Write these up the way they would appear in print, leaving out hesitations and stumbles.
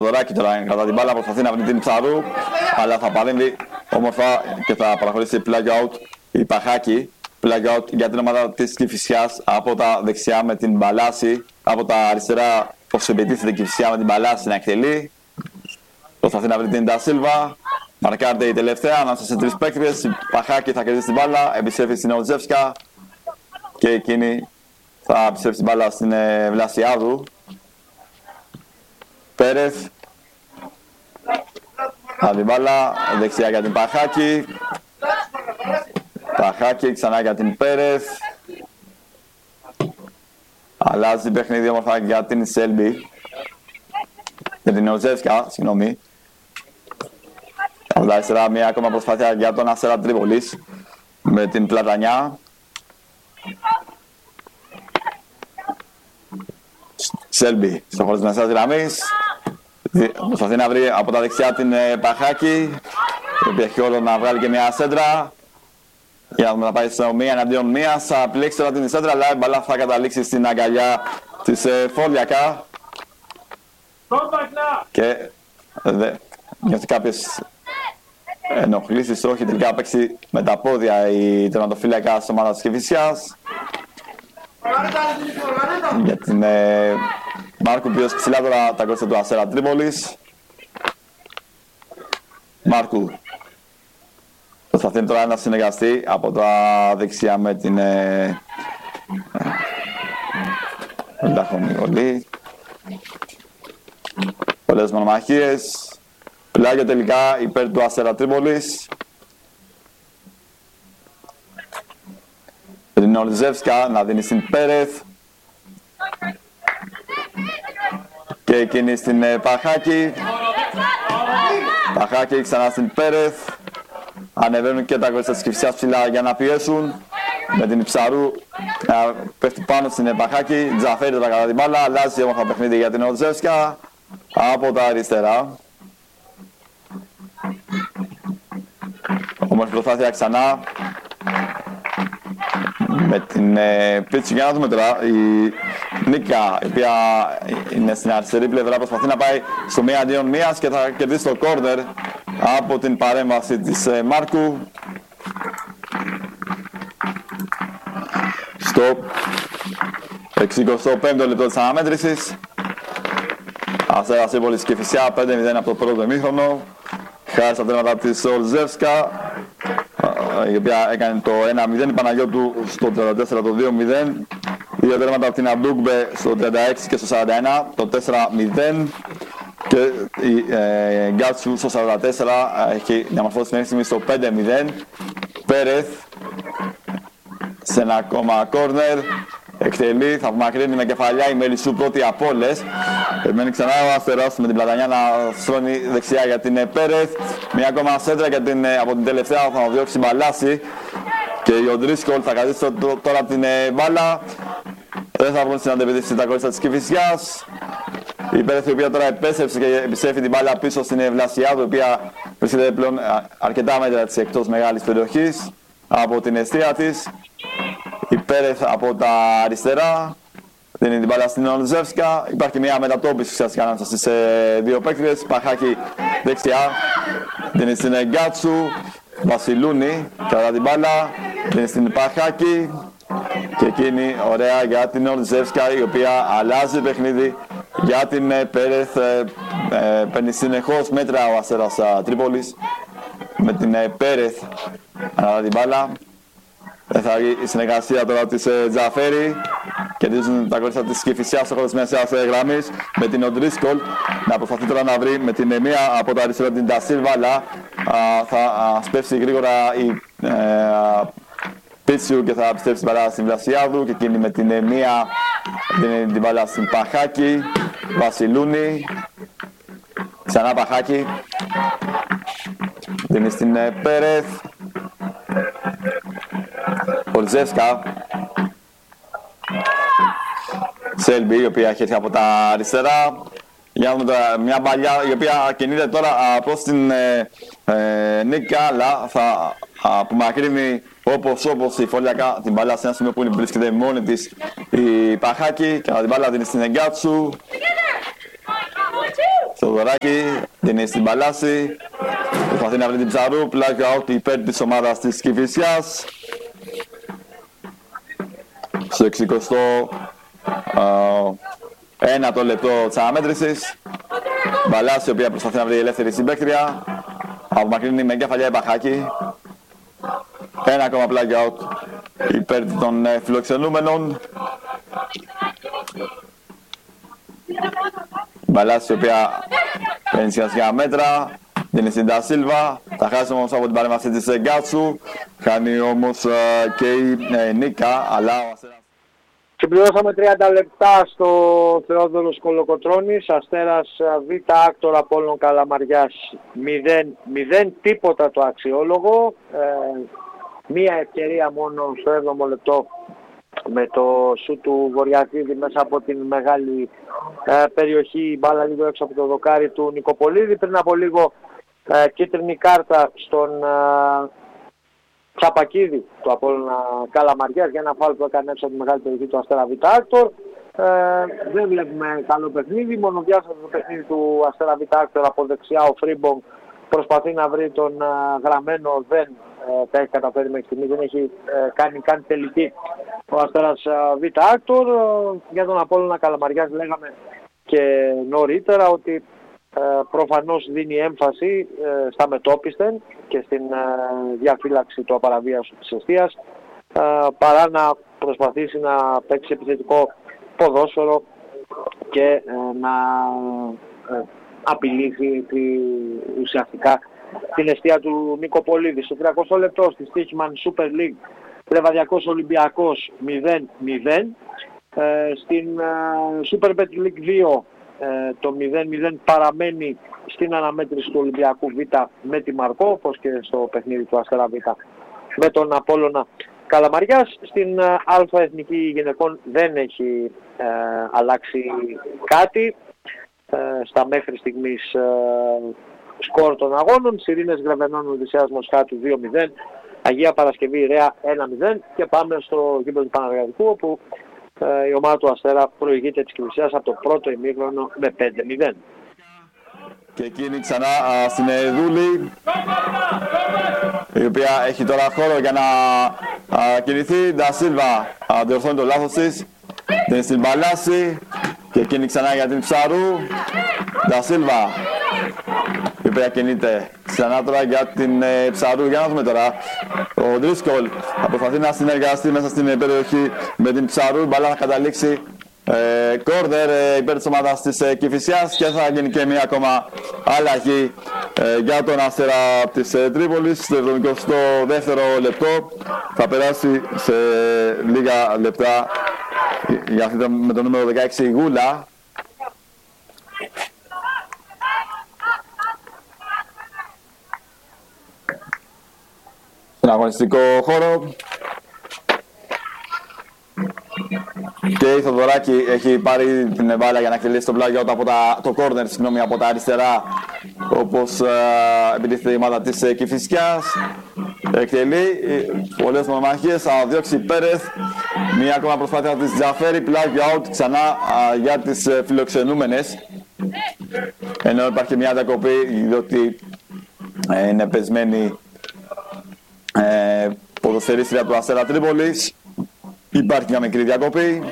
Δωράκι τώρα κατά την μπάλα, προσπαθεί να βρει την Ψαρού, αλλά θα παρέμβει όμορφα και θα παραχωρήσει plug out η Παχάκη. Plug out για την ομάδα της Κηφισιάς από τα δεξιά με την Μπαλάση, από τα αριστερά πως επιτίθεται η Κηφισιά με την Μπαλάση να εκτελεί. Προσπαθεί να βρει την Ντασίλβα, μαρκάρεται η τελευταία, ανάμεσα σε τρεις παίκτες. Η Παχάκη θα κερδίσει την μπάλα, επιστρέφει στην Ολτζεύσκα και εκείνη θα επιστρέψει την μπάλα στην Βλασιάδου. Πέρεθ, θα την μπάλα δεξιά για την Παχάκη. Παχάκη ξανά για την Πέρεθ. Αλλάζει παιχνίδι όμορφα για την Σέλμπι. Για την Οζεύσκα, συγγνώμη. Από τα αριστερά μια ακόμα προσπάθεια για τον Αστέρα Τρίπολης με την Πλατανιά. Σέλμπι στο χώρο της μεσαίας γραμμής. Προσπαθεί να βρει από τα δεξιά την Παχάκη, η οποία έχει όλο να βγάλει και μια σέντρα. Για να δούμε να πάει στο μία εναντίον μίας. Θα πλέξει τώρα την σέντρα, αλλά η μπαλά θα καταλήξει στην αγκαλιά της Φόλιακα. Και νιώθει κάποιες ενοχλήσεις, όχι, τελικά παίξει με τα πόδια η τερματοφύλακα της ομάδας της Κηφισιάς. Για την Μάρκου, ο οποίος ψηλά τώρα τα κόρτσα του Αστέρα Τρίπολης. Μάρκου προσπαθεί τώρα να συνεργαστεί από τα δεξιά με την Λαχονιολή. Πολλές μονομαχίες. Πλάγιο τελικά υπέρ του Αστέρα Τρίπολης. Την Ολζεύσκα να δίνει στην Πέρεθ. Και εκείνη στην Παχάκη. Παχάκη ξανά στην Πέρεθ. Ανεβαίνουν και τα κορίτσια της Κηφισιάς ψηλά για να πιέσουν. Με την Ψαρού να πέφτει πάνω στην Παχάκη. Τζαφέρει τώρα κατά την μπάλα. Αλλάζει όμορφα παιχνίδι για την Ολζεύσκα από τα αριστερά. Όμορφη προσπάθεια ξανά με την πίτσι. Για να δούμε τώρα η Νίκα, η οποία είναι στην αριστερή πλευρά, προσπαθεί να πάει στο μία αντίον μίας και θα κερδίσει το κόρνερ από την παρέμβαση της Μάρκου. Στο 65ο λεπτό της αναμέτρησης. Αστέρας Τρίπολης Κηφισιά 5-0 από το πρώτο ημίχρονο. Χάρη στα τέρματα της Ολζεύσκα, η οποία έκανε το 1-0, η Παναγιώτου στο 34 το 2-0. Δύο τέρματα από την Αμπλούκμπε στο 36 και στο 41 το 4-0. Και η Γκάτσου στο 44 έχει διαμορφώσει μέχρι στιγμή στο 5-0. Πέρεθ σε ένα ακόμα κόρνερ. Εκτελεί, θα απομακρύνει με κεφαλιά η Μελισσού πρώτη από όλες. Περιμένει ξανά ο Αστερός με την Πλατανιά να στρώνει δεξιά για την Πέρεθ. Μια ακόμα σέντρα από την τελευταία θα διώξει Μπαλάση. Και ο Ντρίσκολ θα κρατήσει τώρα την μπάλα. Δεν θα βγουν στην αντεπιθέση τα κορίτσια της Κηφισιάς. Η Πέρεθ, η οποία τώρα επέστρεψε και επιστρέφει την μπάλα πίσω στην Βλασιάδου, η οποία βρίσκεται πλέον αρκετά μέτρα της εκτός μεγάλης περιοχής από την αιστεία της. Η Πέρεθ από τα αριστερά δίνει την μπάλα στην Ολζεύσκα. Υπάρχει μια μετατόπιση ουσιαστικά ανάμεσα στις δύο παίκτες. Παχάκη δεξιά δίνει στην Γκάτσου. Βασιλούνι κατά την μπάλα δίνει στην Παχάκη. Και εκείνη ωραία για την Ολζεύσκα, η οποία αλλάζει παιχνίδι για την Πέρεθ. Παίρνει συνεχώς μέτρα ο Αστέρας Τρίπολης με την Πέρεθ κατά την μπάλα. Θα η συνεργασία τώρα της Τζαφέρη. Κερδίζουν τα κορίτσια της Κηφισιάς στο χώρο της μεσαίας γραμμής με την Οντρίσκολ να προσπαθεί τώρα να βρει με την μία από τα αριστερά την Ντασίλβα, αλλά θα σπεύσει γρήγορα η Πίτσιου και θα επιστρέψει την μπάλα στην Βλασιάδου και εκείνη με την μία δίνει την μπάλα στην Παχάκη. Βασιλούνι, ξανά Παχάκη, δίνει στην Πέρεθ. Ολζεύσκα. Σέλμπι, η οποία έχει έρθει από τα αριστερά. Για να δούμε τώρα μια παλιά η οποία κινείται τώρα προς την Νίκα, αλλά θα απομακρύνει όπως η Φόλιακα την μπάλα σε ένα σημείο που βρίσκεται μόνη της η Παχάκη και την μπάλα δίνει στην Εγκάτσου. Θοδωράκη, δίνει στην Παλάση. Προσπαθεί να βρει την Ψαρού, πλάγιο out υπέρ της ομάδας της Κηφισιάς. Στο 61ο λεπτό της αναμέτρησης. Μπαλάση, η οποία προσπαθεί να βρει ελεύθερη συμπαίκτρια. Απομακρύνει με κεφαλιά η Μπαχάκη. Ένα ακόμα πλάγιο out υπέρ των φιλοξενούμενων. Μπαλάση, η οποία παίρνει σιγά σιγά μέτρα. Δίνει στην Τα Σίλβα. Θα χάσει όμως από την παρέμβαση της Γκάτσου. Χάνει όμως και η Νίκα, αλλά ο Αστέρας. Συμπληρώσαμε 30 λεπτά στο Θεόδωρος Κολοκοτρώνης. Αστέρας Β Άκτορ Απόλλων Καλαμαριάς 0-0, τίποτα το αξιόλογο. Μία ευκαιρία μόνο στο 7ο λεπτό με το σου του Βορειατίδη μέσα από την μεγάλη περιοχή, η μπάλα λίγο έξω από το δοκάρι του Νικοπολίδη. Πριν από λίγο κίτρινη κάρτα στον Τσαπακίδη του Απόλλωνα Καλαμαριάς για ένα φάουλ που έκανε έξω από τη μεγάλη περιοχή του Αστέρα Β Άκτορ. Δεν βλέπουμε καλό παιχνίδι, μονοδιάστατο το παιχνίδι του Αστέρα Β Άκτορ. Από δεξιά ο Φρίμπονγκ προσπαθεί να βρει τον γραμμένο, δεν τα έχει καταφέρει μέχρι στιγμή, δεν έχει κάνει καν τελική ο Αστέρας Β Άκτορ. Για τον Απόλλωνα Καλαμαριάς λέγαμε και νωρίτερα ότι προφανώς δίνει έμφαση στα μετόπιστεν και στην διαφύλαξη του απαραβίαστου της εστίας, παρά να προσπαθήσει να παίξει επιθετικό ποδόσφαιρο και να απειλήσει ουσιαστικά την εστία του Νικοπολίδη. Στο 30 λεπτό στη Stichman Super League Λεβαδιακός Ολυμπιακός 0-0. Στην Super Bet League 2 το 0-0 παραμένει στην αναμέτρηση του Ολυμπιακού Β με τη Μαρκό, όπως και στο παιχνίδι του Αστέρα Β με τον Απόλλωνα Καλαμαριάς. Στην Α Εθνική Γυναικών δεν έχει αλλάξει κάτι στα μέχρι στιγμής σκορ των αγώνων. Σιρήνες Γρεβενών Οδυσσέας Μοσχάτου 2-0, Αγία Παρασκευή Ρέα 1-0 και πάμε στο γήπεδο του Παναργατικού, όπου η ομάδα του Αστέρα προηγείται της Κηφισιάς από το πρώτο ημίχρονο με 5-0. Και εκείνη ξανά στην Εδούλη, η οποία έχει τώρα χώρο για να κινηθεί. Τα Σίλβα διορθώνει το λάθος της, την στην Παλάση και εκείνη ξανά για την Ψαρού. Τα Σίλβα, η οποία κινείται ξανά τώρα για την Ψαρού. Για να δούμε τώρα, ο Ντρίσκολ θα προσπαθεί να συνεργαστεί μέσα στην περιοχή με την Ψαρού. Η μπαλά θα καταλήξει κόρνερ υπέρ της ομάδας της Κηφισιάς και θα γίνει και μία ακόμα αλλαγή για τον Αστέρα της Τρίπολης. Στο 72ο λεπτό θα περάσει σε λίγα λεπτά για αυτή με το νούμερο 16 η Γούλα. Στον αγωνιστικό χώρο. Και η Θοδωράκη έχει πάρει την μπάλα για να εκτελέσει το πλάγιο από το κόρνερ, από τα αριστερά, όπως επιτίθεται η ομάδα της Κηφισιάς. Εκτελεί πολλές μονομαχίες, θα διώξει Πέρεθ. Μία ακόμα προσπάθεια της Τζαφέρη, πλάγιο out ξανά για τις φιλοξενούμενες. Ενώ υπάρχει μια διακοπή, διότι είναι πεσμένη ποδοσφαιρίστρια του Αστέρα Τρίπολης. Υπάρχει μια μικρή διακοπή.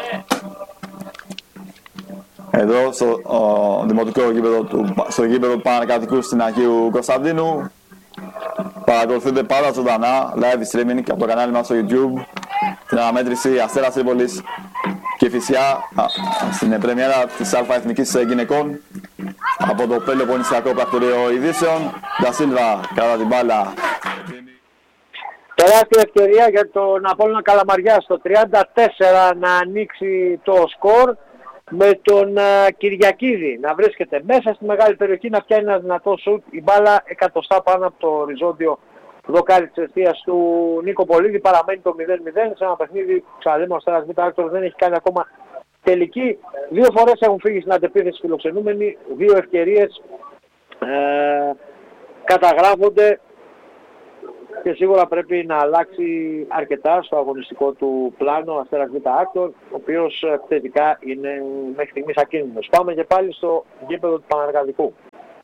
Εδώ στο δημοτικό γήπεδο στο γήπεδο του Παναργατικού στην Αγίου Κωνσταντίνου. Παρακολουθείτε πάρα ζωντανά live streaming και από το κανάλι μας στο YouTube την αναμέτρηση Αστέρας Τρίπολης Κηφισιά στην πρεμιέρα της Α Εθνικής Γυναικών από το Πελοποννησιακό Πρακτορείο Ειδήσεων. Τα Σίλβα κατά την μπάλα. Τεράστια ευκαιρία για τον Απόλλωνα Καλαμαριά στο 34 να ανοίξει το σκορ, με τον Κυριακίδη να βρίσκεται μέσα στη μεγάλη περιοχή, να πιάνει ένα δυνατό σουτ, η μπάλα εκατοστά πάνω από το οριζόντιο δοκάρι της εστίας του Νίκο Πολίδη. Παραμένει το 0-0 σε ένα παιχνίδι, ξαναλέμε, ο Αστέρας Β Άκτορ δεν έχει κάνει ακόμα τελική. Δύο φορές έχουν φύγει στην αντεπίθεση φιλοξενούμενοι, δύο ευκαιρίες καταγράφονται και σίγουρα πρέπει να αλλάξει αρκετά στο αγωνιστικό του πλάνο ο Αστέρας Β' Άκτορ, ο οποίος θετικά είναι μέχρι στιγμής ακίνδυνος. Πάμε και πάλι στο γήπεδο του Παναργατικού.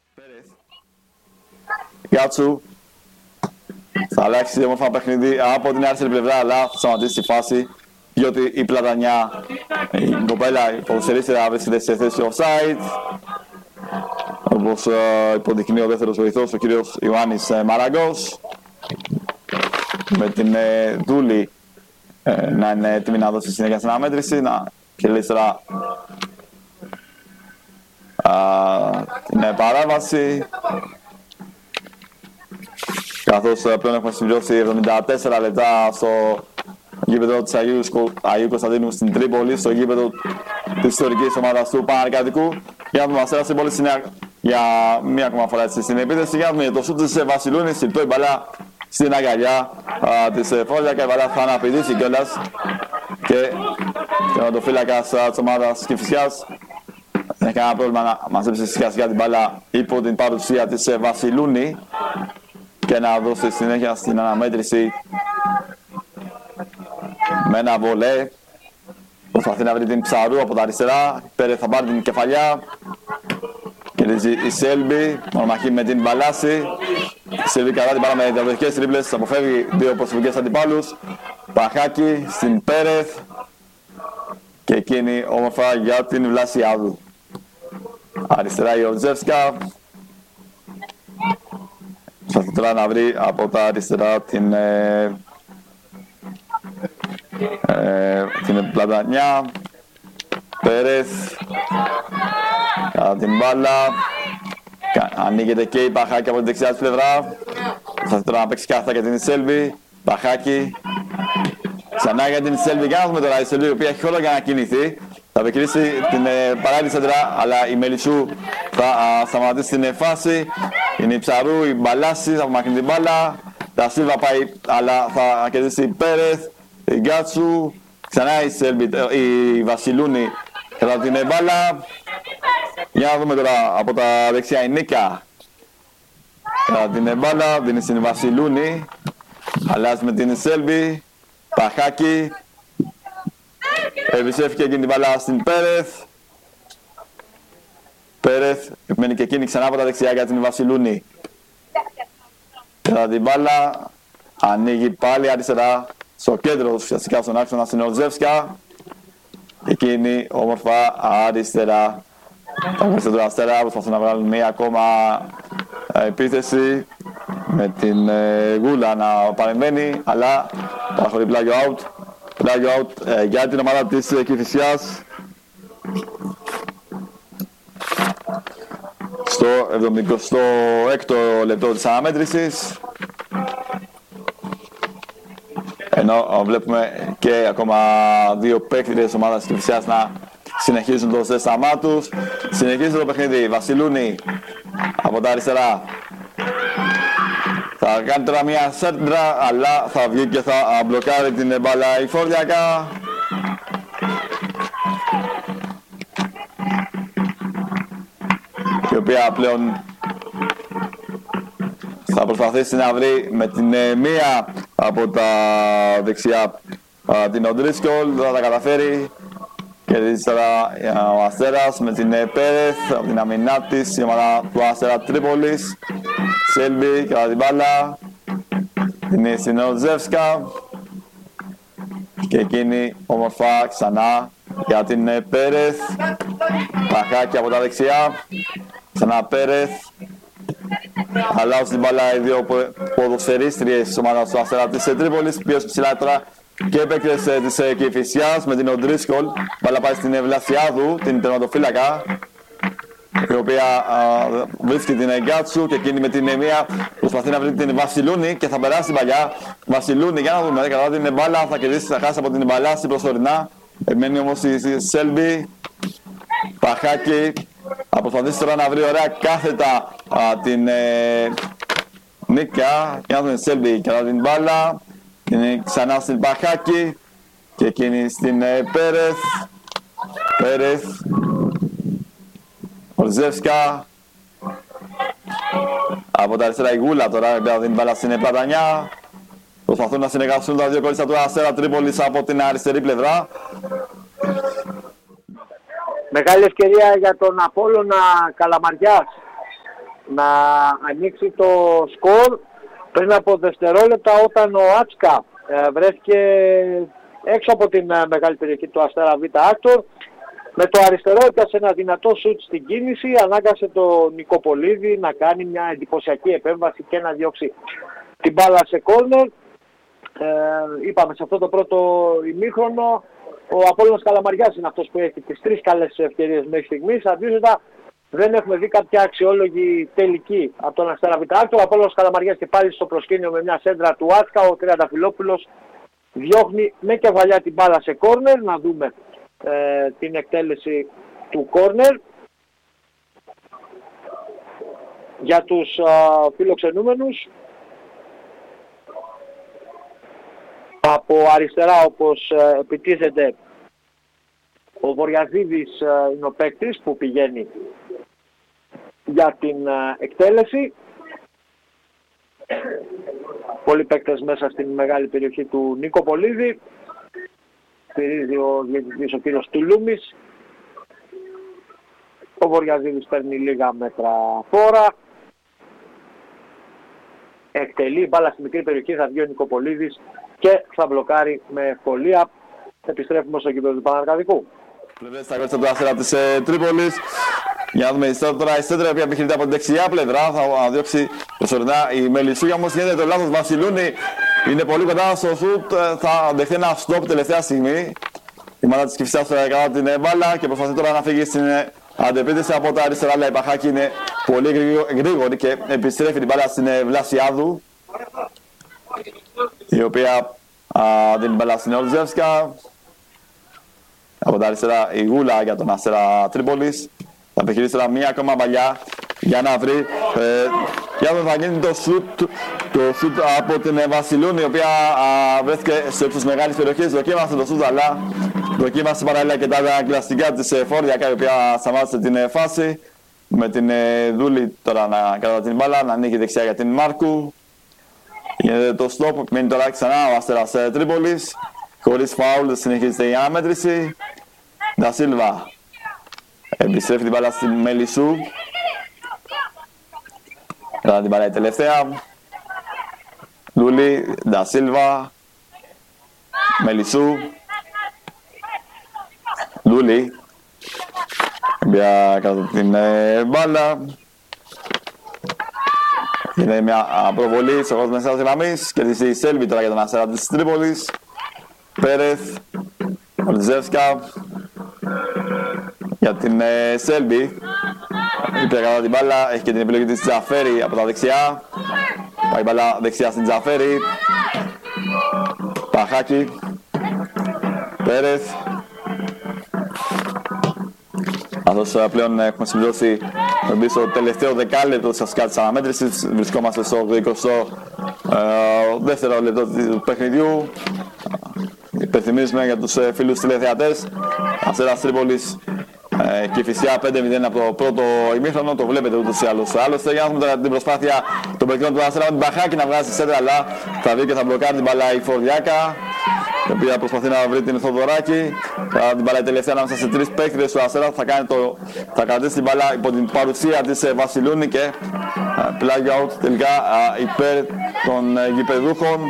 Γκάτσου θα αλλάξει όμορφα παιχνίδι από την αριστερή πλευρά, αλλά θα σταματήσει τη φάση, διότι η Πλατανιά, η κοπέλα, η ποδοσφαιρίστρια βρίσκεται σε θέση offside, όπως υποδεικνύει ο δεύτερος βοηθός, ο κύριος Ιωάννης Μαραγκός, με την Δούλη να είναι έτοιμη να δώσει συνέχεια στην αναμέτρηση, να κερδίσει τώρα την παράβαση, καθώς πλέον έχουμε συμπληρώσει 74 λεπτά στο γήπεδο της Αγίου Κωνσταντίνου στην Τρίπολη, στο γήπεδο της ιστορικής ομάδας του Παναργατικού. Για να δούμε, Αστέρας Τρίπολης είναι για μία ακόμα φορά έτσι στην επίθεση. Για να δούμε το σούτ της Βασιλούνης, συμπτώ η μπαλά στην αγκαλιά της Φόλιακα. Η μπαλά θα αναπηδήσει κιόλας και το φύλακας της ομάδας Κηφισιάς δεν έχει κανένα πρόβλημα να μαζέψει σιγά σιγά την μπαλά υπό την παρουσία της Βασιλούνη και να δώσει συνέχεια στην αναμέτρηση με ένα βολέ. Προσπαθεί να βρει την Ψαρού από τα αριστερά. Πέρε θα πάρει την κεφαλιά. Κερδίζει η Σέλμπι. Μονομαχή με την Μπαλάση. Η Σέλμπι κατά την πάρα με διαδοχικές τρίπλες. Αποφεύγει δύο προσωπικές αντιπάλους. Παχάκι στην Πέρεθ. Και εκείνη όμορφα για την Βλασιάδου. Αριστερά η Ορτζεύσκα. Προσπαθεί τώρα να βρει από τα αριστερά την Πλατανιά. Πέρεθ κατά την μπάλα, ανοίγεται και η Παχάκη από την δεξιά της πλευρά. Θα τώρα να παίξει κάθετα για την Σέλβη. Παχάκη ξανά για την Σέλβη. Για να δούμε τώρα η Σέλβη, η οποία έχει χώρο για να κινηθεί. Θα επικρίσει την παράλληλη σέντρα, αλλά η Μελισσού θα σταματήσει την φάση. Είναι η Ψαρού, η Μπαλάση, θα απομακρύνει την μπάλα. Τα Σίλβα πάει, αλλά θα κερδίσει η Πέρεθ. Η Γκάτσου, ξανά η Βασιλούνη κατά την μπάλα. Για να δούμε τώρα από τα δεξιά η Νίκα κατά την μπάλα, δίνει στην Βασιλούνη. Αλλάζει με την Σέλβη. Παχάκι. Επιστρέφει εκείνη την μπάλα στην Πέρεθ. Πέρεθ επιμένει και εκείνη ξανά από τα δεξιά για την Βασιλούνη. Κατά την μπάλα ανοίγει πάλι αριστερά στο κέντρο, ουσιαστικά στον άξονα στην Ορτζεύσκα. Εκείνη όμορφα αριστερά. Θα του Αστέρα, προσπαθούν να βγάλουν μία ακόμα επίθεση με την Γούλα να παρεμβαίνει, αλλά παραχωρεί πλάγιο out. Πλάγιο out για την ομάδα της Κηφισιάς. Στο 76ο λεπτό της αναμέτρησης. Ενώ βλέπουμε και ακόμα δύο παίκτες της ομάδας της Κηφισιάς να συνεχίζουν το ζέσταμά τους. Συνεχίζει το παιχνίδι. Βασιλούνη από τα αριστερά. Θα κάνει τώρα μια σέντρα, αλλά θα βγει και θα μπλοκάρει την μπάλα η Φόρλιακα. Η οποία πλέον θα προσπαθήσει να βρει με την μία από τα δεξιά την Οντρίσκολ. Δεν θα τα καταφέρει. Κερδίζει τώρα ο Αστέρας με την Πέρεθ από την αμυνά της, η ομάδα του Αστέρα Τρίπολης. Σέλμπι κατά την μπάλα. Είναι στην Ορτζεύσκα. Και εκείνη όμορφα ξανά για την Πέρεθ. Παχάκι από τα δεξιά. Ξανά Πέρεθ. Αλλάζουν την μπάλα οι δύο ποδοσφαιρίστριες της ομάδας του Αστέρα της Τρίπολης. Ποιος ψηλά τώρα και παίκτες της Κηφισιάς με την Οντρίσκολ. Μπάλα πάει στην Βλασιάδου, την τερματοφύλακα, η οποία βρίσκει την Γκάτσου και εκείνη με την μία προσπαθεί να βρει την Βασιλούνη και θα περάσει την παλιά. Βασιλούνη, για να δούμε, κατά την μπάλα θα κερδίσει, θα χάσει από την μπαλά στην προσωρινά. Μένει όμως η Σέλμπι. Παχάκι. Θα προσπαθήσει τώρα να βρει ωραία κάθετα την Νίκα. Για να δούμε, Σέλμπι κατά την μπάλα. Είναι ξανά στην Παχάκι και εκείνη στην Πέρεθ. Πέρεθ. Ορτζεύσκα. Από τα αριστερά η Γούλα τώρα, την μπάλα στην Πλατανιά. Προσπαθούν να συνεργαστούν τα δύο κορίτσια του Αστέρα Τρίπολης από την αριστερή πλευρά. Μεγάλη ευκαιρία για τον Απόλλωνα Καλαμαριάς να ανοίξει το σκορ πριν από δευτερόλεπτα, όταν ο Άτσκα βρέθηκε έξω από την μεγάλη περιοχή του Αστέρα Β' Άκτορ. Με το αριστερό έπιασε ένα δυνατό σουτ στην κίνηση, ανάγκασε τον Νικοπολίδη να κάνει μια εντυπωσιακή επέμβαση και να διώξει την μπάλα σε κόρνερ. Είπαμε, σε αυτό το πρώτο ημίχρονο ο Απόλλωνας Καλαμαριάς είναι αυτός που έχει τις 3 καλές ευκαιρίες μέχρι στιγμής. Αντίθετα, δεν έχουμε δει κάποια αξιόλογη τελική από τον Αστέρα Β' Άκτορ. Ο Απόλλωνας Καλαμαριάς και πάλι στο προσκήνιο με μια σέντρα του Άτσκα. Ο Τριανταφυλόπουλος διώχνει με κεφαλιά την μπάλα σε κόρνερ. Να δούμε την εκτέλεση του κόρνερ για τους φιλοξενούμενους. Από αριστερά, όπως επιτίθεται ο Βοριαζίδης, είναι ο παίκτης που πηγαίνει για την εκτέλεση. Πολλοί παίκτες μέσα στην μεγάλη περιοχή του Νικοπολίδη. Στηρίζει ο διαιτητής ο κύριος Τουλούμης. Ο Βοριαζίδης παίρνει λίγα μέτρα φόρα. Εκτελεί μπάλα στη μικρή περιοχή, θα βγει ο Νικοπολίδης και θα μπλοκάρει με ευκολία. Επιστρέφουμε στο γήπεδο του Παναργαδικού. Πλευρές στα κορίτσια του Αστέρα της Τρίπολης. Για να δούμε τώρα η σέντρα, η οποία επιχειρείται από την δεξιά πλευρά. Θα διώξει προσωρινά η Μελισσού. Όμως γίνεται το λάθος. Βασιλούνι είναι πολύ κοντά στο σουτ. Θα δεχθεί ένα στόπ τελευταία στιγμή. Η μάνα της Κηφισιάς κατά την μπάλα και προσπαθεί τώρα να φύγει στην αντεπίθεση από τα αριστερά. Αλλά η Παχάκη είναι πολύ γρήγορη και επιστρέφει την μπάλα στην Βλασιάδου, η οποία δίνει μπάλα στην Ολτζεύσκα. Από τα αριστερά η Γούλα για τον Αστέρα Τρίπολης. Θα επιχειρήσει τώρα μία ακόμα παλιά για να βρει. Για να γίνει το σουτ από την Βασιλούνη, η οποία βρέθηκε σε ύψος μεγάλης περιοχής. Δοκίμασε το σουτ, αλλά δοκίμασε παράλληλα και τα κλαστικά της Φόρδιακα, η οποία σταμάτησε την φάση. Με την Δούλη τώρα να κατά την μπάλα, να ανοίγει δεξιά για την Μάρκου. Γίνεται το στόπ, μένει τώρα ξανά ο Αστέρας Τρίπολης. Χωρίς φάουλ συνεχίζεται η αναμέτρηση. Ντα Σίλβα επιστρέφει την μπάλα στην Μελισσού. Κατά την μπάλα η τελευταία. Λούλη, Ντα Σίλβα, Μελισσού. Λούλη, για κατά την μπάλα. Είναι μια προβολή στο κόσμο μέσα της γραμμής. Κερδίζει η Σέλβι τώρα για τον Αστέρα της Τρίπολης. Πέρεθ, Ολτζεύσκα για την Σέλβι. Είπε κατά την μπάλα, έχει και την επιλογή της Τζαφέρη από τα δεξιά. Πάει μπάλα δεξιά στην Τζαφέρη. Παχάκη, Πέρεθ. Αυτός πλέον έχουμε συμπληρώσει το τελευταίο δεκάλεπτο της αναμέτρησης. Βρισκόμαστε στο 22ο λεπτό του παιχνιδιού. Υπενθυμίζουμε για τους φίλους τηλεθεατές, Αστέρας Τρίπολης Κηφισιά 5-0 από το πρώτο ημίχρονο, το βλέπετε ούτως ή άλλως. Άλλωστε, για να δούμε την προσπάθεια των παικτών του Αστέρα με την Παχάκη να βγάζει σέντρα, αλλά θα βρει και θα μπλοκάρει την μπαλά η Φορδιάκα, η οποία προσπαθεί να βρει την Θοδωράκη. Θα την μπαλά η τελευταία ανάμεσα σε 3 παίκτες του Αστέρα, θα κρατήσει την μπαλά υπό την παρουσία της Βασιλούνη και plug out τελικά υπέρ των γηπεδούχων.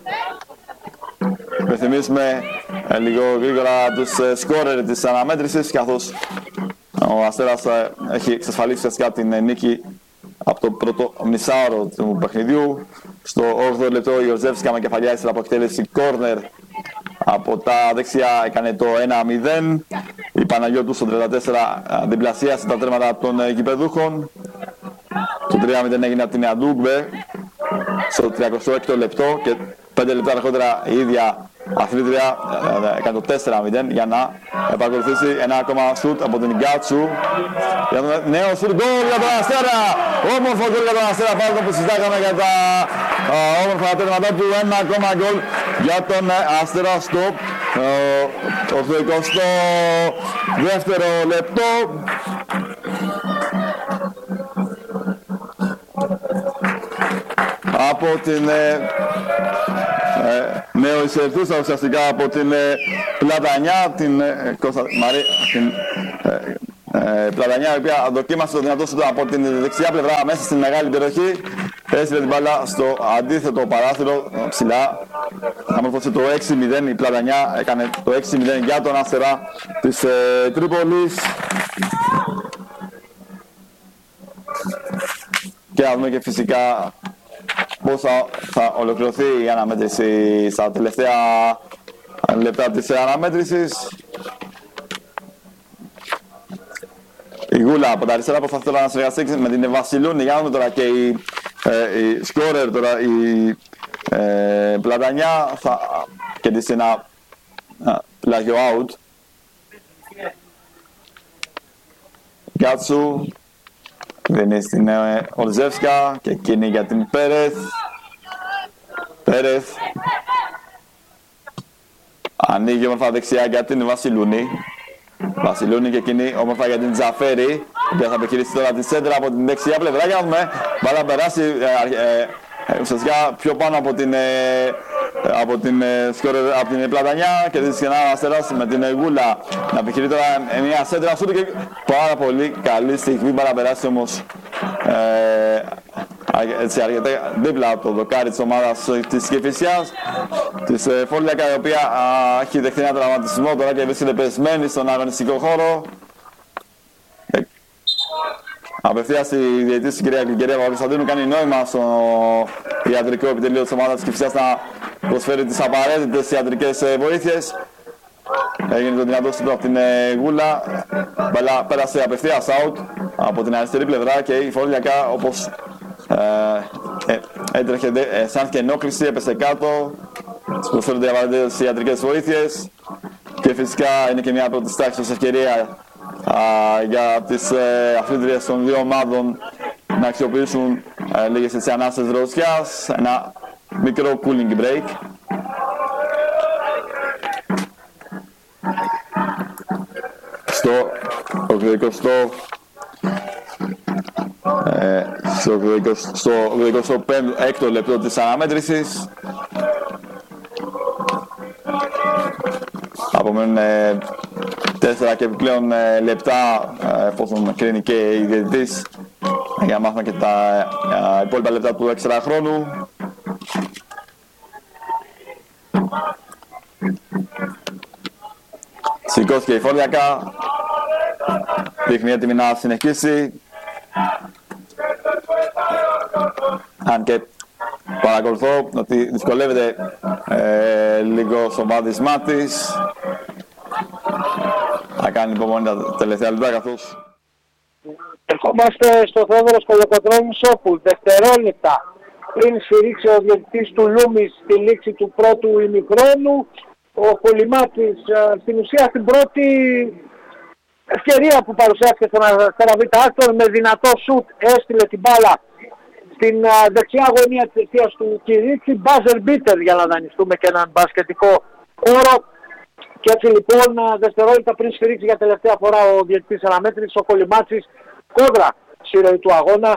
Υπενθυμίσουμε λίγο γρήγορα τους σκόρερ της αναμέτρησης, καθώς ο Αστέρας έχει εξασφαλίσει ουσιαστικά την νίκη από το πρώτο μισάωρο του παιχνιδιού. Στο 8ο λεπτό η Ορζεύσκα με κεφαλιά ύστερα από εκτέλεση κόρνερ από τα δεξιά έκανε το 1-0. Η Παναγιώτου στο 34 διπλασίασε τα τέρματα των γηπεδούχων. Το 3-0 έγινε από την Αντούγκβε στο 36ο λεπτό και 5 λεπτά αργότερα η ίδια αθλήτρια έκανε το 4-0 για να επακολουθήσει ένα ακόμα σουτ από την Γκάτσου. Νέο σουτ, γκολ για τον Αστέρα! Όμορφο γκολ για τον Αστέρα, πάνω που συζητάγαμε για τα όμορφα τέρματα του. Ένα ακόμα γκολ για τον Αστέρα στο 22ο λεπτό. Από την νέο εισερθούσα ουσιαστικά από την Πλατανιά, την Πλατανιά, η οποία δοκίμασε το δυνατό σου από την δεξιά πλευρά μέσα στην μεγάλη περιοχή. Έστειλε την μπάλα στο αντίθετο παράθυρο ψηλά. Αμόρφωσε το 6-0. Η Πλατανιά έκανε το 6-0 για τον Αστέρα της Τρίπολης. Και να δούμε και φυσικά πώς θα ολοκληρωθεί η αναμέτρηση στα τελευταία λεπτά της αναμέτρησης. Η Γούλα από τα αριστερά προσπαθεί τώρα να συνεργαστεί με την Βασιλούνη. Για να δούμε τώρα και η σκόρερ τώρα η Πλατανιά θα κερδίσει ένα πλάγιο out. Γκάτσου δίνει στην Ολζεύσκα και εκείνη για την Πέρεθ. Πέρεθ ανοίγει όμορφα δεξιά για την Βασιλούνη. Βασιλούνη και εκείνη όμορφα για την Τζαφέρη, και θα επιχειρήσει τώρα τη σέντρα από την δεξιά πλευρά. Για να δούμε, μπάλα περάσει ουσιαστικά πιο πάνω από την Πλατανιά, και δίνει ένα Αστέρας με την Γούλα να επιχειρεί τώρα μια σέντρα σου, και πάρα πολύ καλή στιγμή. Μπάλα περάσει όμως έτσι αρκετά δίπλα από το δοκάρι της ομάδας της Κηφισιάς, της Φόλιακα, η οποία έχει δεχτεί ένα τραυματισμό τώρα και βρίσκεται πεσμένη στον αγωνιστικό χώρο. Απευθείας η διαιτητής η κυρία Γλυκερία Παπακοσταντίνου κάνει νόημα στο ιατρικό επιτελείο της ομάδας της Κηφισιάς να προσφέρει τις απαραίτητες ιατρικές βοήθειες. Έγινε το δυνατό σύντρο από την Γούλα, μπαλά πέρασε απευθείας out από την αριστερή πλευρά, και η Φόλιακα, όπως έτρεχε σαν και ενόχληση, έπεσε κάτω. Τις προσφέρονται απαραίτητες ιατρικές βοήθειες, και φυσικά είναι και μια πρώτη τάξης ευκαιρία για τις αθλήτριες των δύο ομάδων να αξιοποιήσουν λίγες έτσι ανάσες δροσιάς, ένα μικρό cooling break. Στο 85ο λεπτό της αναμέτρησης απομένουν 4 και επιπλέον λεπτά, εφόσον κρίνει και η διαιτητής, για να μάθουμε και τα υπόλοιπα λεπτά του έξτρα χρόνου. Σηκώθηκε η Φόλιακα, δείχνει έτοιμη να συνεχίσει, αν και παρακολουθώ ότι δυσκολεύεται λίγο στο βάδισμά της. Θα κάνει υπομονή τα τελευταία λεπτά, καθώς ερχόμαστε στο Θεόδωρος Κολοκοτρώνης, όπου δευτερόλεπτα πριν σφυρίξει ο διαιτητής του Λούμης στη λήξη του πρώτου ημιχρόνου, ο Κολυμάτης στην ουσία στην πρώτη ευκαιρία που παρουσιάστηκε στον Αστέρα Β' Άκτορ, με δυνατό σουτ έστειλε την μπάλα στην δεξιά γωνία της αιστείας του Κυρίτσι, buzzer beater, για να δανειστούμε και έναν μπασκετικό όρο. Και έτσι λοιπόν δευτερόλεπτα πριν σφυρίξει για τελευταία φορά ο διαιτητής αναμέτρησης, ο Κολυμάτσης, κόντρα στη ροή του αγώνα,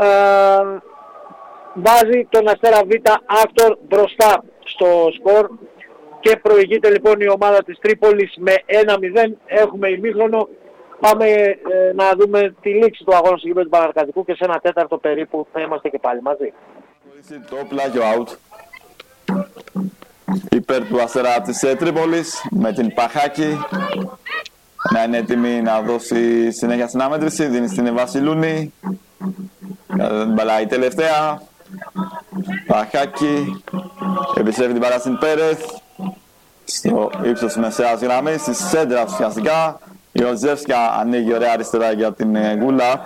βάζει τον Αστέρα Β' Άκτορ μπροστά στο σκορ, και προηγείται λοιπόν η ομάδα της Τρίπολης με 1-0. Έχουμε ημίχρονο. Πάμε να δούμε τη λήξη του αγώνα στο γήπεδο του Παναρκατικού, και σε ένα τέταρτο περίπου θα είμαστε και πάλι μαζί. Το πλάγιο out υπέρ του Αστέρα της Τρίπολης, με την Παχάκη να είναι έτοιμη να δώσει συνέχεια στην αναμέτρηση. Δίνει στην Βασιλούνη, μπαλά η τελευταία. Παχάκη επιστρέφει την μπαλά στην Πέρεθ, στο ύψος μεσαίας γραμμής, στη σέντρα ουσιαστικά. Η Ολζεύσκα ανοίγει ωραία αριστερά για την Γούλα.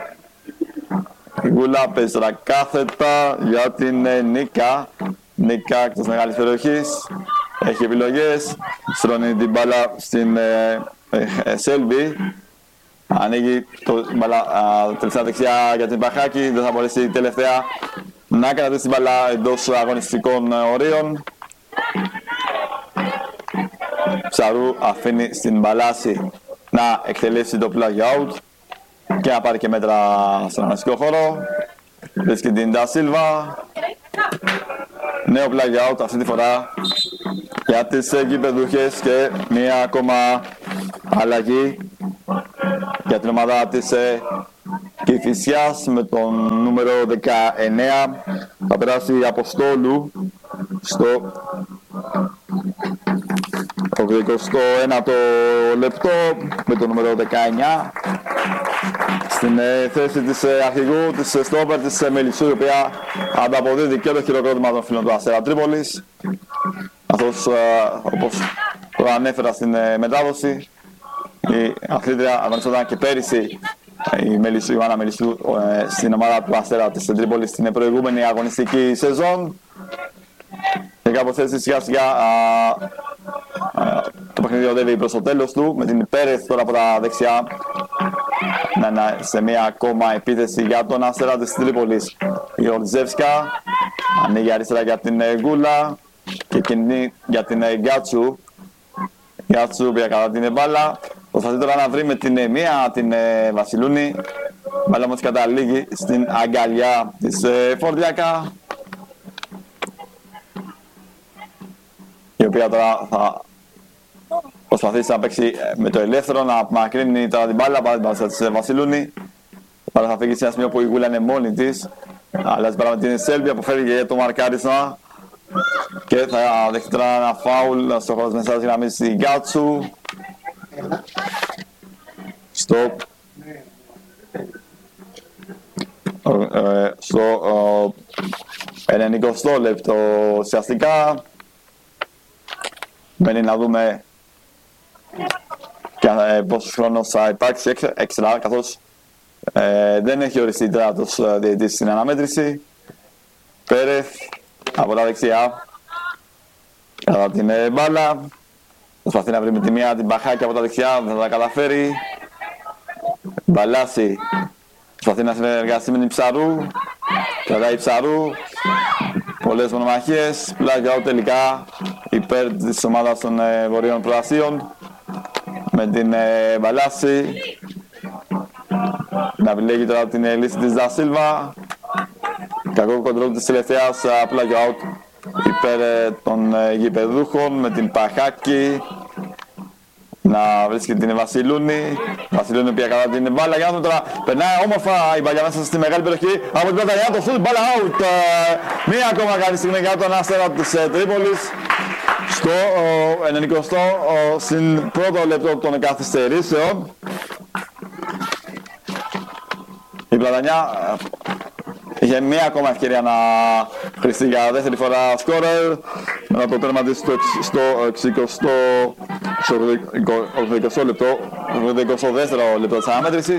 Η Γούλα παίζει τώρα κάθετα για την Νίκα. Νίκα εκτός μεγάλης περιοχής, έχει επιλογές, στρώνει την μπάλα στην Σέλβι. Ανοίγει την μπάλα τελευταία δεξιά για την Παχάκη, δεν θα μπορέσει η τελευταία να κρατήσει την μπάλα εντός αγωνιστικών ορίων. Ψαρού αφήνει στην Μπαλάση να εκτελέσει το plug out και να πάρει και μέτρα στον αγωνιστικό χώρο. Βρίσκει την Ντα Σίλβα. Νέο play out αυτή τη φορά για τις γηπεδούχες και μία ακόμα αλλαγή για την ομάδα της Κηφισιάς με τον νούμερο 19. Θα περάσει η Αποστόλου στο 81ο λεπτό με το νούμερο 19 στην θέση της αρχηγού της στόπερ της Μελισσού, η οποία ανταποδίδει και το χειροκρότημα των φίλων του Αστέρα Τρίπολης, καθώς όπως το ανέφερα στην μετάδοση, η αθλήτρια αγωνιζόταν και πέρυσι η Ιωάννα Μελισσού στην ομάδα του Αστέρα της Τρίπολης στην προηγούμενη αγωνιστική σεζόν. Και κάπως έτσι σιγά σιγά το παιχνίδι οδεύει προς το τέλος του, με την Πέρεθ τώρα από τα δεξιά σε μια ακόμα επίθεση για τον Αστέρα της Τρίπολης. Η Ορτζεύσκα ανοίγει αριστερά για την Γκούλα και εκείνη για την Γκάτσου. Γκάτσου πια κατά την μπάλα, προσπαθεί τώρα να βρει με την μία την Βασιλούνη. Μπάλα όμως καταλήγει στην αγκαλιά της Φορτιακά, η οποία τώρα θα προσπαθήσει να παίξει με το ελεύθερο, να απομακρύνει τώρα την μπάλα παρά την μπάλα της Βασιλούνη. Τώρα θα φύγει σε ένα σημείο που η Γούλα είναι μόνη της, αλλάζει παρά με την Σέλβια που φέρει και το μαρκάρισμα και θα δεχτεί τώρα ένα φάουλ στο χώρο της μεσάς γραμμής η Γκάτσου. Στο 90 λεπτό ουσιαστικά. Μένει να δούμε και πόσος χρόνος θα υπάρξει έξτρα, καθώς δεν έχει οριστεί τράτος διαιτητής στην αναμέτρηση. Πέρεθ από τα δεξιά κατά την μπάλα, προσπαθεί να βρει με τη μία την Μπαχάκη από τα δεξιά, δεν θα τα καταφέρει. Μπαλάση προσπαθεί να συνεργαστεί με την Ψαρού, κρατάει Ψαρού, πολλές μονομαχίες, πλάγια τελικά υπέρ της ομάδας των Βορείων Προασίων με την Μπαλάση να επιλέγει τώρα την λύση της Δασίλβα. Κακό κοντρόλ της τελευταίας, πλάγια out υπέρ των γηπεδούχων με την Παχάκη να βρίσκεται την Βασιλούνη. Βασιλούνη πια κατά την μπάλα. Για να δούμε τώρα, περνάει όμορφα η μπαλιά μέσα στη μεγάλη περιοχή από την Πρωταγιά, το σουτ, μπάλα out. Μία ακόμα καλή στιγμή για τον Αστέρα της Τρίπολης στο 90ο στην πρώτο λεπτό των καθυστερήσεων. Η Πλατανιά είχε μία ακόμα ευκαιρία να χρηστεί για δεύτερη φορά σκόρερ μετά το τέρμα της στο 82ο λεπτό, 22ο λεπτό της αναμέτρησης.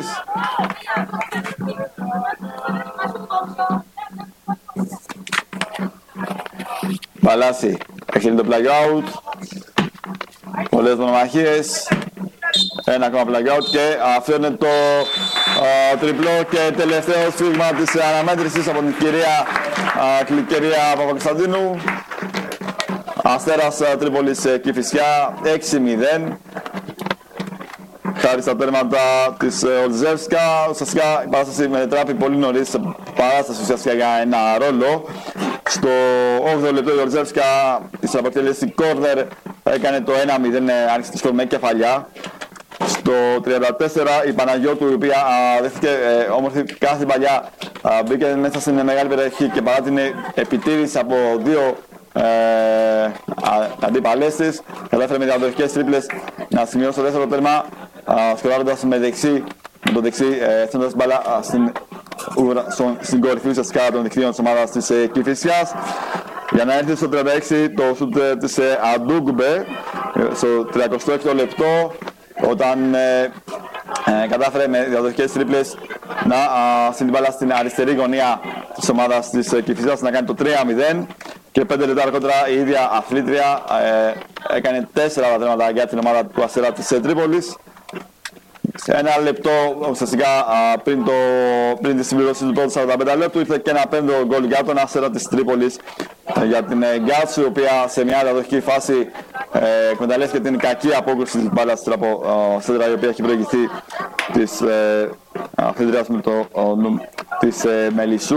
Μπαλάση, έχει το play out, πολλές μονομαχίες, ένα ακόμα play out και αυτό είναι το τριπλό και τελευταίο σφίγμα της αναμέτρησης από την κυρία Παπακοσταντίνου. Αστέρας Τρίπολης Κηφισιά 6-0. Χάρη στα τέρματα της Ορτζεύσκα. Ουσιαστικά η παράσταση μετετράπη πολύ νωρίς, παράσταση ουσιαστικά για ένα ρόλο. Στο 8ο λεπτό η Ορτζεύσκα της αποτέλεση κόρνερ έκανε το 1-0, άνοιξε τη σκορ με κεφαλιά. Στο 34 η Παναγιώτου, η οποία δέχτηκε όμορφη κάθε παλιά, μπήκε μέσα στην μεγάλη περιοχή και παρά την επιτήρηση από δύο αντίπαλες της, κατάφερε με διαδοχικές τρίπλες να σημειώσει το δεύτερο τέρμα, σκοράροντας με το δεξί, θέτοντας μπάλα στην κορυφή ουσιαστικά των δικτύων της ομάδας της Κηφισιάς. Για να έρθει στο 36 το σουτ της Αντούγκμπε στο 36ο λεπτό, όταν κατάφερε με διαδοχικές τρίπλες να στείλει μπάλα στην αριστερή γωνία της ομάδας της Κηφισιάς να κάνει το 3-0 και 5 λεπτά αργότερα η ίδια αθλήτρια έκανε 4 πατρέματα για την ομάδα του Αστέρα της Τρίπολης. Σε ένα λεπτό ουσιαστικά πριν τη συμπληρώση του πρώτου 45 λεπτού ήρθε και ένα πέμπτο γκολ για τον Αστέρα της Τρίπολης για την Γκάτσου, η οποία σε μια διαδοχική φάση εκμεταλλεύτηκε την κακή απόκριση της μπάλας από σέντρα η οποία έχει προηγηθεί της αθλήτριας της Μελισσού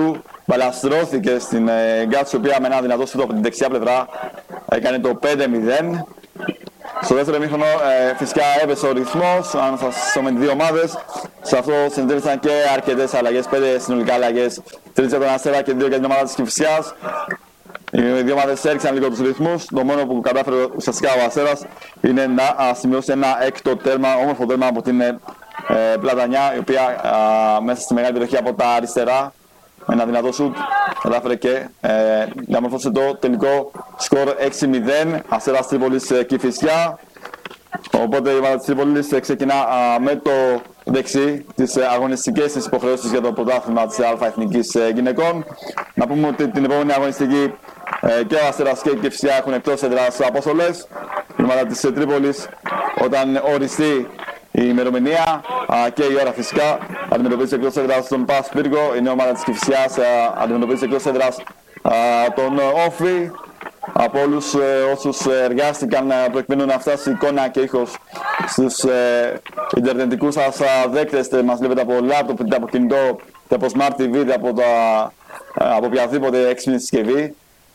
Παλαστρώθηκε στην Γκάτσο, η οποία με ένα δυνατό σούτ από την δεξιά πλευρά έκανε το 5-0. Στο δεύτερο ημίχρονο φυσικά έπεσε ο ρυθμός ανάμεσα στις δύο ομάδες. Σε αυτό συνεδρίασαν και αρκετές αλλαγές, 5 συνολικά αλλαγές, 3 για τον Αστέρα και 2 για την ομάδα της Κηφισιάς. Οι δύο ομάδες έριξαν λίγο τους ρυθμούς. Το μόνο που κατάφερε ουσιαστικά ο Αστέρας είναι να σημειώσει ένα έκτο τέρμα, όμορφο τέρμα από την Πλατανιά, η οποία μέσα στη μεγάλη περιοχή από τα αριστερά με ένα δυνατό σουτ κατάφερε και διαμορφώσε το τελικό σκορ 6-0. Αστέρας Τρίπολης Κηφισιά. Οπότε η ομάδα της Τρίπολης ξεκινά με το δεξί τις αγωνιστικές της υποχρεώσεις για το πρωτάθλημα της Α-Εθνικής Γυναικών. Να πούμε ότι την επόμενη αγωνιστική και ο Αστέρας και η Κηφισιά έχουν εκτός έδρας αποστολές. Η ομάδα της Τρίπολης, όταν οριστεί η ημερομηνία και η ώρα φυσικά, αντιμετωπίζει εκτός έδρας τον ΠΑΣ Πύργο. Η νέα ομάδα της Κηφισιάς αντιμετωπίζει εκτός έδρας τον Όφη. Από όλους όσους εργάστηκαν προκειμένου να φτάσει εικόνα και ήχος στους ιντερνετικούς σας δέκτες, μας βλέπετε από laptop, είτε από κινητό, είτε από smart TV, είτε από οποιαδήποτε έξυπνη συσκευή.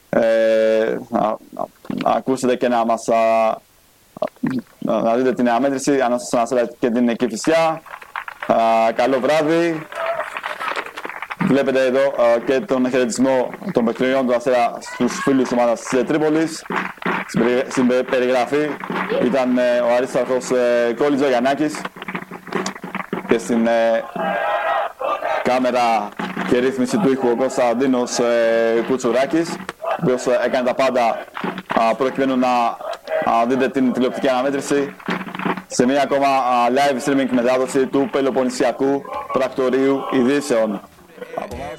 Ακούσετε και να δείτε την αναμέτρηση ανάμεσα στον Αστέρα και την Κηφισιά. Καλό βράδυ. Βλέπετε εδώ και τον χαιρετισμό των παιχνιδιών του Αστέρα στους φίλους της ομάδας της Τρίπολης. Στην περιγραφή ήταν ο Αρίσταρχος Κόλλης Γιαννάκης και στην κάμερα και ρύθμιση του ήχου ο Κωνσταντίνος Κουτσουράκης, ο οποίος έκανε τα πάντα προκειμένου να δείτε την τηλεοπτική αναμέτρηση σε μια ακόμα live streaming μετάδοση του Πελοποννησιακού Πρακτορείου Ειδήσεων.